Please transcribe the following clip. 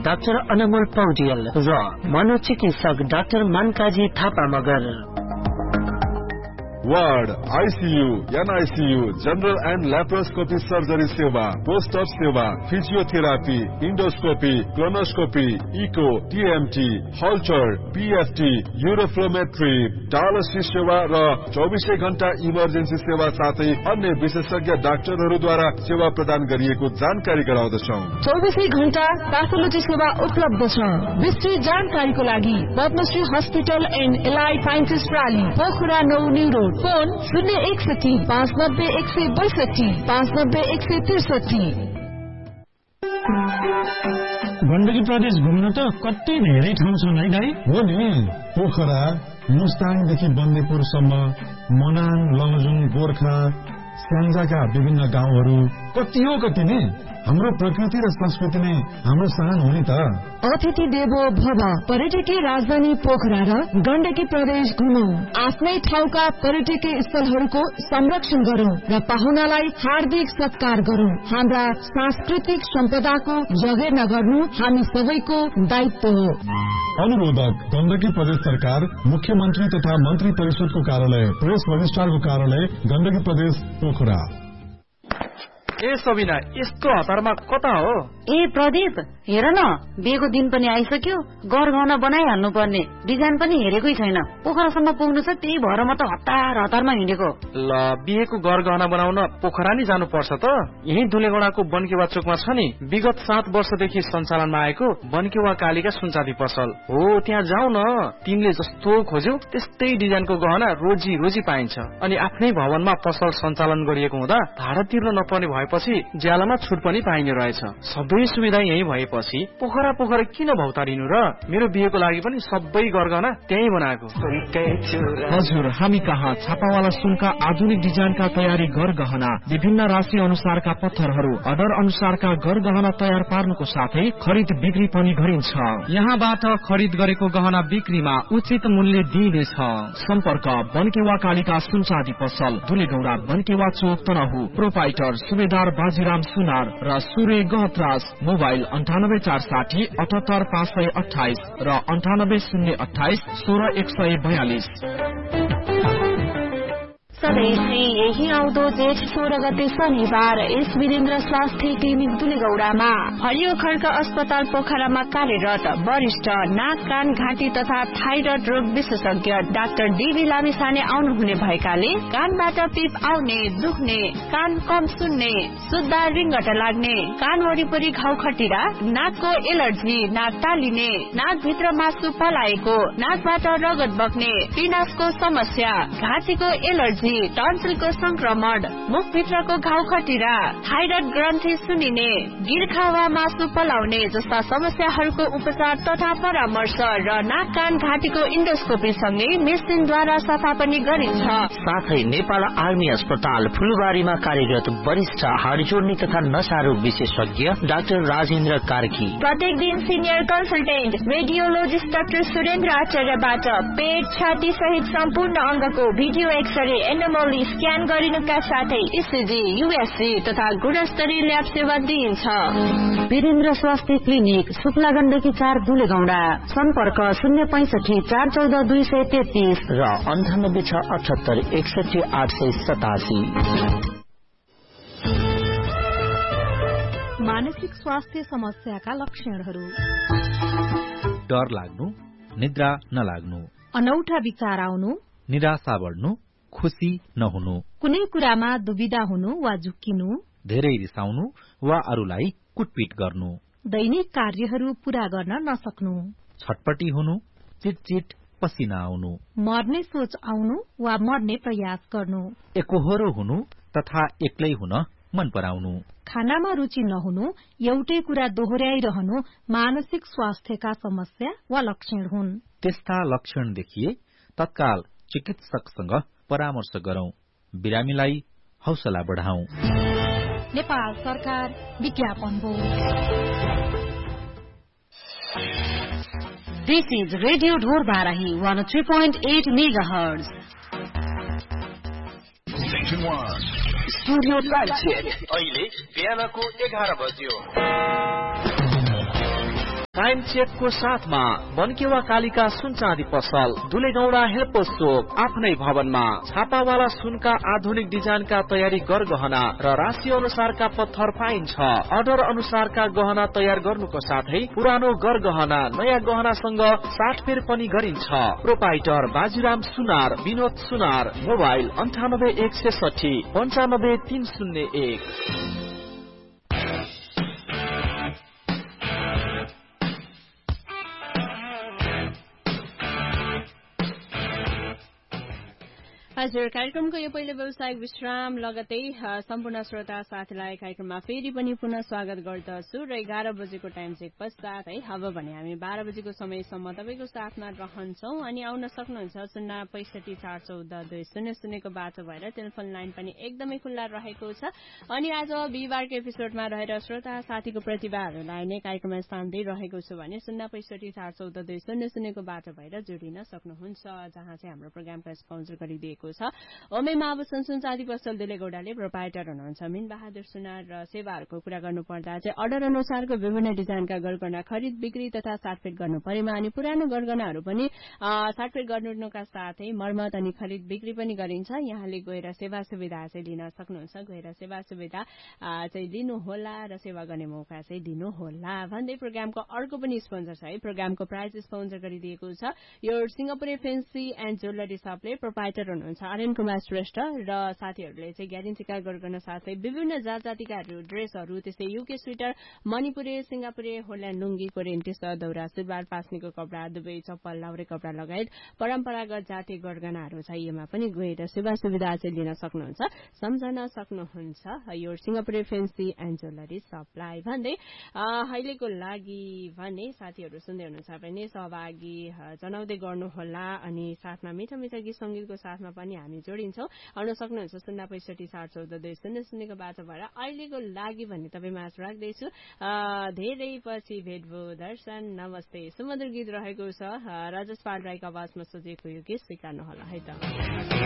Doctor अनमोल पौडेल र मनोचिकित्सक doctor मनकाजी Thapa Magar. Ward, ICU, NICU, general and laparoscopy surgery सेवा, पोस्टर सेवा, physiotherapy, endoscopy, colonoscopy, eco, TMT, हल्चर, PFT, uroflowmetry, dialysis सेवा र 24 घण्टा इमर्जेन्सी सेवा साथै अन्य विशेषज्ञ डाक्टरहरूद्वारा सेवा प्रदान गरिएको जानकारी गराउँदछौँ। 24 घण्टा पैथोलोजी सेवा उपलब्ध छ। विस्तृत जानकारीको लागि Padmashri hospital and allied sciences प्राली, Pokhara 9 new road. Phone 061 590 162 590 163। Gandaki प्रदेश घुम्न त कति धेरै ठाउँ छन् है दाइ? हो नि, पोखरा, मुस्ताङदेखि बन्देपुरसम्म, मनाङ, लमजुङ, गोर्खा, स्याङ्जाका विभिन्न गाउँहरू कति हो कति नै। हाम्रो प्रकृति र संस्कृति नै हाम्रो शान हो नि त। अतिथि देवो भव। पर्यटकीय राजधानी पोखरा र गण्डकी प्रदेश घुमौं। आफ्नै ठाउँका पर्यटकीय स्थलहरूको संरक्षण गरौं र पाहुनालाई हार्दिक सत्कार गरौं। हाम्रा सांस्कृतिक सम्पदाको जगेर्ना गर्नु हामी सबैको दायित्व हो। अनुरोधक गण्डकी प्रदेश सरकार, मुख्यमन्त्री तथा मन्त्री परिषदको कार्यालय, प्रेस रजिस्ट्रारको कार्यालय, गण्डकी प्रदेश पोखरा। ए सबिना, यस्तो हतारमा कता हो? ए प्रदीप, हेर न, बिहेको दिन पनि आइसक्यो। गरगहना बनाइहाल्नु पर्ने, डिजाइन पनि हेरेकै छैन। पोखरासम्म पुग्नु छ, त्यही भएर म त हतारमा हिँडेको। ल, बिहेको गरगहना बनाउन पोखरा नै जानु पर्छ त। यही दुलेगौडाको बनकेवा चोकमा छ नि, विगत 7 वर्षदेखि सञ्चालनमा आएको बनकेवा कालिका सुनचाँदी पसल हो। त्यहाँ जाऊ न, तिमीले जस्तो खोज्यौ त्यस्तै डिजाइनको गहना रोजी पाइन्छ। अनि आफ्नै भवनमा पसल सञ्चालन गरिएको हुँदा भाडा तिर्न नपर्ने भएपछि ज्यालामा छुट पनि पाइने रहेछ। सबै सुविधा यही भएपछि पोखरा किन भौतारिनु र? मेरो बिहेको लागि पनि सबै गरगहना त्यही बनाएको। हजुर, हामी कहाँ छापावाला सुनका आधुनिक डिजाइनका तयारी गरगहना, विभिन्न राशि अनुसारका पत्थरहरू, अर्डर अनुसारका गरगहना तयार पार्नुको साथै खरिद बिक्री पनि गरिन्छ। यहाँबाट खरिद गरेको गहना बिक्रीमा उचित मूल्य दिइनेछ। सम्पर्क बनकेवा कालिका सुनचाँदी पसल, दुलेगौडा, बनकेवा चोक, तनहु। प्रोपाइटर सुबेदार बाजीराम सुनार र सूर्य गहत्राज। मोबाइल 98460 78 528 र 98028 16142। सधैँ यही आउँदो जेठ 16 गते शनिबार एस वीरेन्द्र स्वास्थ्य क्लिनिक दुलेगौडामा, हरियो खड्क अस्पताल पोखरामा कार्यरत वरिष्ठ नाक, कान, घाँटी तथा थाइरोइड रोग विशेषज्ञ डाक्टर डीबी लामिछाने आउनुहुने भएकाले कानबाट पिप आउने, दुख्ने, कान कम सुन्ने, सुत्दा रिङ्गटा लाग्ने, कान वरिपरि घाउ खटिरा, नाकको एलर्जी, नाक टालिने, नाकभित्र मासु पलाएको, नाकबाट रगत बग्ने, पिनासको समस्या, घाँटीको एलर्जी, टन्सिलको संक्रमण, मुखभित्रको घाउ खटिरा, थाइरोइड ग्रन्थि सुनिने, गिर्खा वा मासु पलाउने जस्ता समस्याहरूको उपचार तथा परामर्श र नाक, कान, घाँटीको इन्डोस्कोपी सँगै मेसिनद्वारा सफा पनि गरिन्छ। साथै नेपाल आर्मी अस्पताल फुलबारीमा कार्यरत वरिष्ठ हाड जोड्ने तथा नसारोग विशेषज्ञ डाक्टर राजेन्द्र कार्की, प्रत्येक दिन senior consultant radiologist doctor Surendra आचार्यबाट पेट, छाती सहित सम्पूर्ण अङ्गको भिडियो एक्सरे, एनोमली स्क्यान गरिनुका साथै इसिजी, युएसजी तथा गुणस्तरीय ल्याब सेवा दिइन्छ। वीरेन्द्र स्वास्थ्य क्लिनिक, शुक्ला गण्डकी 4 दुलेगौडा। सम्पर्क 065 414 233 र 98 678 887। मानसिक स्वास्थ्य समस्याका लक्षणहरू: डर लाग्नु, निद्रा नलाग्नु, अनौठा विचार आउनु, निराशा बढ्नु, खुशी नहुनु, कुनै कुरामा दुविधा हुनु वा झुक्किनु, धेरै रिसाउनु वा अरूलाई कुटपिट गर्नु, दैनिक कार्यहरू पूरा गर्न नसक्नु, छटपटी हुनु, चिटचिट पसिना आउनु, मर्ने सोच आउनु वा मर्ने प्रयास गर्नु, एकोहोरो हुनु तथा एक्लै हुन मन पराउनु, खानामा रुचि नहुनु, एउटै कुरा दोहोर्याइरहनु मानसिक स्वास्थ्यका समस्या वा लक्षण हुन्। त्यस्ता लक्षण देखिए तत्काल चिकित्सकसँग परामर्श गरौं, बिरामीलाई हौसला बढाऊ। नेपाल सरकार विज्ञापन board. This is Radio Dhor Barahi 103.8 MHz. Station 1. Studio time check. अहिले बिहानको 11 बज्यो। टाइम चेकको साथमा बनकेवा कालिका सुन चाँदी पसल दुलेगौडा हेल्पोस चोक आफ्नै भवनमा छापावाला सुनका आधुनिक डिजाइनका तयारी गरगहना र राशि अनुसारका पत्थर पाइन्छ। अर्डर अनुसारका गहना तयार गर्नुको साथै पुरानो गरगहना नयाँ गहनासँग साटफेर पनि गरिन्छ। प्रोपाइटर बाजुराम सुनार, विनोद सुनार, मोबाइल 9816 95301। हजुर, कार्यक्रमको यो पहिलो व्यावसायिक विश्राम लगतै सम्पूर्ण श्रोता साथीलाई कार्यक्रममा फेरि पनि पुनः स्वागत गर्दछु र 11 बजेको टाइम चेक पश्चात है अब भने हामी 12 बजेको समयसम्म तपाईँको साथमा रहन्छौं अनि आउन सक्नुहुन्छ 06544142000 को बाटो भएर टेलिफोन लाइन पनि एकदमै खुल्ला रहेको छ। अनि आज बिहिबारको एपिसोडमा रहेर श्रोता साथीको प्रतिभाहरूलाई नै कार्यक्रममा स्थान दिइरहेको छु भने 06544142000 को बाटो भएर जोडिन सक्नुहुन्छ, जहाँ चाहिँ हाम्रो प्रोग्रामका स्पोन्सर गरिदिएको ओमेमा अब सुन चाँदी पसल दुलेगौडाले प्रोपाइटर हुनुहुन्छ मीन बहादुर सुनार र सेवाहरूको कुरा गर्नुपर्दा चाहिँ अर्डर अनुसारको विभिन्न डिजाइनका गरगहना खरिद बिक्री तथा साटफेट गर्नु परेमा अनि पुरानो गरगहनाहरू पनि साटफेट गर्नुका साथै मर्मत अनि खरिद बिक्री पनि गरिन्छ। यहाँले गएर सेवा सुविधा चाहिँ लिन सक्नुहुन्छ, गएर सेवा सुविधा चाहिँ लिनुहोला र सेवा गर्ने मौका चाहिँ दिनुहोला भन्दै प्रोग्रामको अर्को पनि स्पोन्सर छ है। प्रोग्रामको प्राइज स्पोन्सर गरिदिएको छ यो Singapure fancy and jewellery शपले proprietor हुनुहुन्छ आर्यन कुमार श्रेष्ठ र साथीहरूले चाहिँ ग्यारेन्टीका गरगहना साथै विभिन्न जात जातिका ड्रेसहरू त्यस्तै युके स्वेटर, मणिपुरे, सिंगापुरे, होल्यान्ड लुङ्गी, कोरियन टी-सर्ट, दौरा सुरुवाल, पास्नेको कपडा, दुबई चप्पल, लाउरे कपडा लगायत परम्परागत जातीय गरगहनाहरू चाहिएमा पनि गएर सेवा सुविधा चाहिँ लिन सक्नुहुन्छ, सम्झन सक्नुहुन्छ यो Singapure fancy and jewellery supply भन्दै अहिलेको लागि भने साथीहरू सुन्दै हुनुहुन्छ भने सहभागी जनाउँदै गर्नुहोला अनि साथमा मिठा मिठा गीत संगीतको साथमा पनि हामी जोडिन्छौं। आउन सक्नुहुन्छ 06544142000 को बाटो भएर अहिलेको लागि भन्ने तपाईँ माझ राख्दैछु। धेरै पछि भेटभो दर्शन नमस्ते सुमधुर गीत रहेको छ राजेश पाल राईको आवाजमा सजिएको यो गीत स्वीकार्नुहोला है त।